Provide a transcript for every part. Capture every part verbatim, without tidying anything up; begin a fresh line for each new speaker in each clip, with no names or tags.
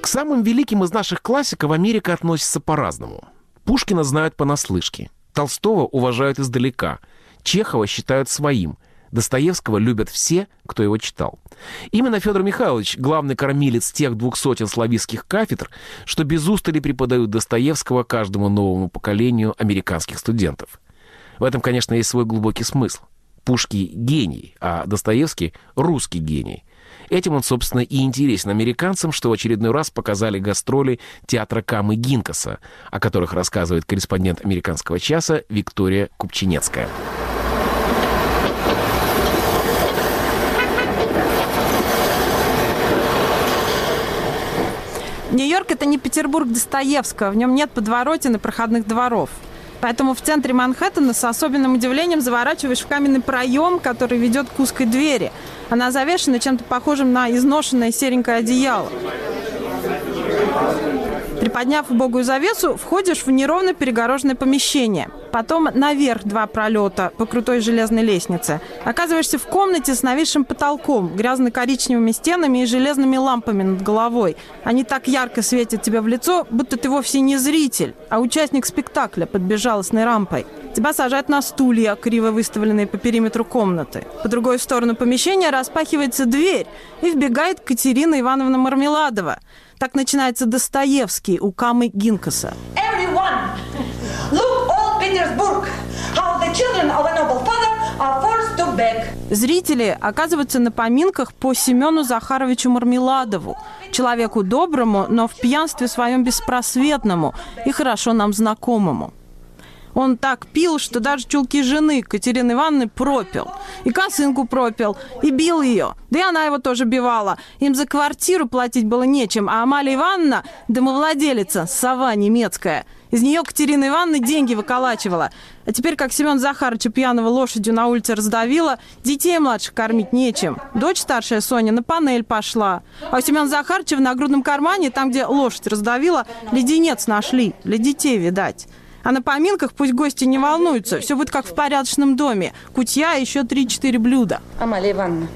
К самым великим из наших классиков Америка относится по-разному. Пушкина знают понаслышке, Толстого уважают издалека, Чехова считают своим, Достоевского любят все, кто его читал. Именно Федор Михайлович — главный кормилец тех двух сотен славистских кафедр, что без устали преподают Достоевского каждому новому поколению американских студентов. В этом, конечно, есть свой глубокий смысл. Пушкин — гений, а Достоевский — русский гений. Этим он, собственно, и интересен американцам, что в очередной раз показали гастроли театра Камы Гинкаса, о которых рассказывает корреспондент «Американского часа» Виктория Купчинецкая.
Нью-Йорк – это не Петербург Достоевского, в нем нет подворотен и проходных дворов. Поэтому в центре Манхэттена с особенным удивлением заворачиваешь в каменный проем, который ведет к узкой двери. Она завешена чем-то похожим на изношенное серенькое одеяло. Приподняв убогую завесу, входишь в неровно перегороженное помещение. Потом наверх два пролета по крутой железной лестнице. Оказываешься в комнате с нависшим потолком, грязно-коричневыми стенами и железными лампами над головой. Они так ярко светят тебе в лицо, будто ты вовсе не зритель, а участник спектакля под безжалостной рампой. Тебя сажают на стулья, криво выставленные по периметру комнаты. По другой сторону помещения распахивается дверь, и вбегает Катерина Ивановна Мармеладова. Так начинается Достоевский у Камы Гинкаса. Зрители оказываются на поминках по Семену Захаровичу Мармеладову, человеку доброму, но в пьянстве своем беспросветному и хорошо нам знакомому. Он так пил, что даже чулки жены Катерины Ивановны пропил. И косынку пропил, и бил ее. Да и она его тоже бивала. Им за квартиру платить было нечем. А Амалия Ивановна, домовладелица, сова немецкая, из нее Катерина Ивановна деньги выколачивала. А теперь, как Семен Захарыча пьяного лошадью на улице раздавила, детей младших кормить нечем. Дочь старшая Соня на панель пошла. А у Семена Захарыча в нагрудном кармане, там, где лошадь раздавила, леденец нашли. Для детей, видать. А на поминках пусть гости не волнуются. Все будет как в порядочном доме. Кутья и еще три-четыре блюда.
Амалия Ивановна,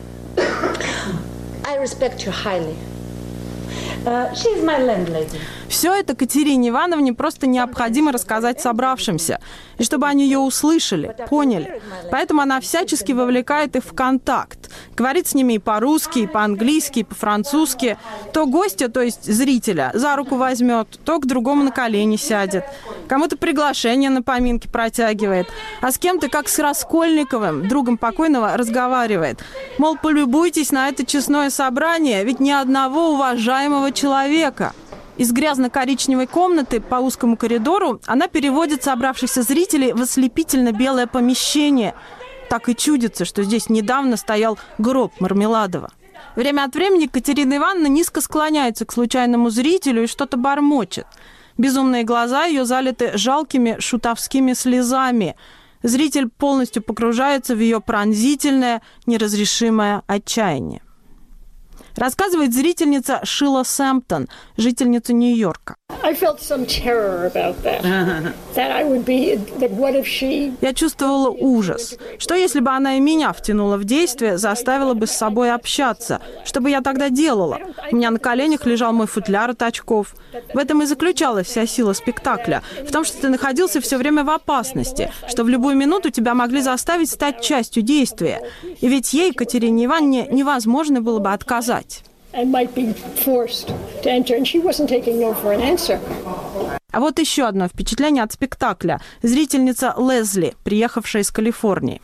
I respect you highly. Uh, she's my landlady.
Все это Катерине Ивановне просто необходимо рассказать собравшимся, и чтобы они ее услышали, поняли. Поэтому она всячески вовлекает их в контакт. Говорит с ними и по-русски, и по-английски, и по-французски. То гостя, то есть зрителя, за руку возьмет, то к другому на колени сядет. Кому-то приглашение на поминки протягивает. А с кем-то, как с Раскольниковым, другом покойного, разговаривает. Мол, полюбуйтесь на это честное собрание, ведь ни одного уважаемого человека. Из грязно-коричневой комнаты по узкому коридору она переводит собравшихся зрителей в ослепительно-белое помещение. Так и чудится, что здесь недавно стоял гроб Мармеладова. Время от времени Катерина Ивановна низко склоняется к случайному зрителю и что-то бормочет. Безумные глаза ее залиты жалкими шутовскими слезами. Зритель полностью погружается в ее пронзительное, неразрешимое отчаяние. Рассказывает зрительница Шила Сэмптон, жительница Нью-Йорка. Я чувствовала ужас. Что если бы она и меня втянула в действие, заставила бы с собой общаться? Что бы я тогда делала? У меня на коленях лежал мой футляр от очков. В этом и заключалась вся сила спектакля. В том, что ты находился все время в опасности, что в любую минуту тебя могли заставить стать частью действия. И ведь ей, Катерине Ивановне, невозможно было бы отказать. А вот еще одно впечатление от спектакля. Зрительница Лезли, приехавшая из Калифорнии.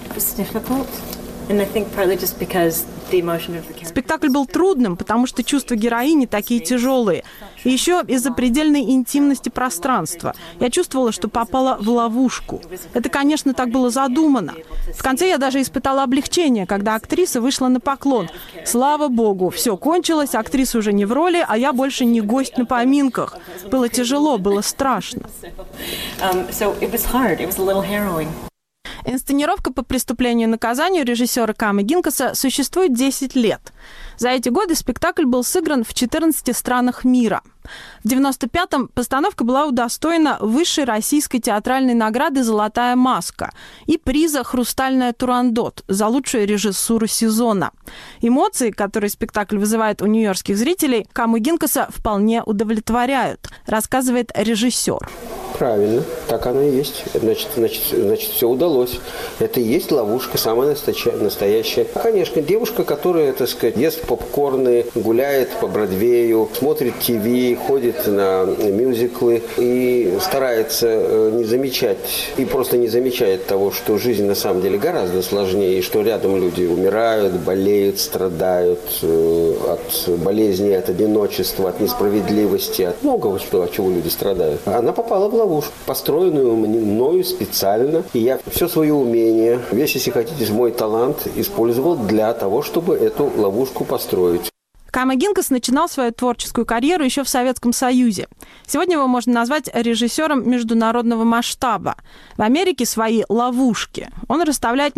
Спектакль был трудным, потому что чувства героини такие тяжелые. И еще из-за предельной интимности пространства. Я чувствовала, что попала в ловушку. Это, конечно, так было задумано. В конце я даже испытала облегчение, когда актриса вышла на поклон. Слава богу, все кончилось, актриса уже не в роли, а я больше не гость на поминках. Было тяжело, было страшно. Инсценировка по преступлению и наказанию режиссера Камы Гинкаса существует десять лет. За эти годы спектакль был сыгран в четырнадцати странах мира. В девяносто пятом постановка была удостоена высшей российской театральной награды «Золотая маска» и приза «Хрустальная Турандот» за лучшую режиссуру сезона. Эмоции, которые спектакль вызывает у нью-йоркских зрителей, Каму Гинкаса вполне удовлетворяют, рассказывает режиссер.
Правильно, так оно и есть. Значит, значит, значит, все удалось. Это и есть ловушка, самая настоящая. Конечно, девушка, которая, так сказать, ест попкорны, гуляет по Бродвею, смотрит ТВ, ходит на мюзиклы и старается не замечать, и просто не замечает того, что жизнь на самом деле гораздо сложнее, и что рядом люди умирают, болеют, страдают от болезней, от одиночества, от несправедливости, от многого, что, от чего люди страдают. Она попала в ловушку, построенную мною специально, и я все свое умение, весь, если хотите, мой талант использовал для того, чтобы эту ловушку построить.
Кама Гинкас начинал свою творческую карьеру еще в Советском Союзе. Сегодня его можно назвать режиссером международного масштаба. В Америке свои ловушки. Он расставляет